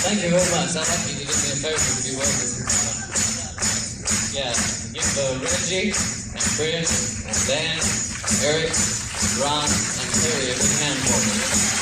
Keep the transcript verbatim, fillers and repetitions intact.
Thank you very much. I'd like you to do me a favor if you will. Yeah, give uh, Reggie and Chris and Dan, Eric, Ron, and Terry a big hand for me.